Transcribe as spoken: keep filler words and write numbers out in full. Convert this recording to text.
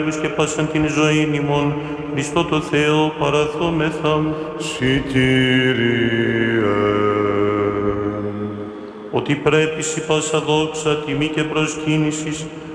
και πάσαν την ζωήν ημών, Χριστό το Θεό παραθόμεθα. Συ Κύριε. Ότι πρέπει σοι πάσα δόξα, τιμή και προσκύνησης